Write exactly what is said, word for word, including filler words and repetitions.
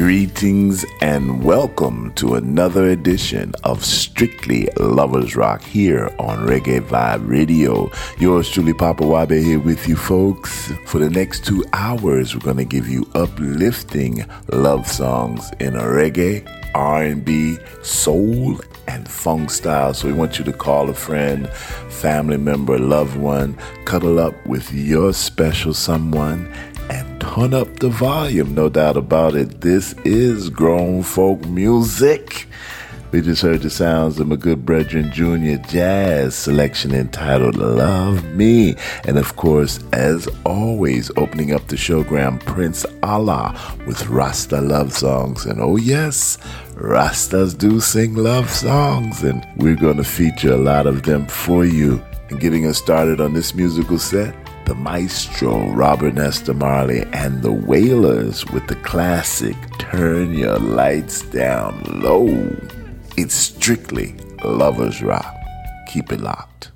Greetings and welcome to another edition of Strictly Lovers Rock here on Reggae Vibe Radio. Yours truly, Papa Wabe, here with you folks. For the next two hours, we're going to give you uplifting love songs in a reggae, R and B, soul, and funk style. So we want you to call a friend, family member, loved one, cuddle up with your special someone, and turn up the volume, no doubt about it. This is grown folk music. We just heard the sounds of my good brethren Junior Jazz selection entitled Love Me. And of course, as always, opening up the showgram, Prince Allah with Rasta love songs. And oh yes, Rastas do sing love songs, and we're going to feature a lot of them for you. And getting us started on this musical set, the maestro Robert Nesta Marley and the Wailers with the classic Turn Your Lights Down Low. It's strictly Lovers Rock. Keep it locked.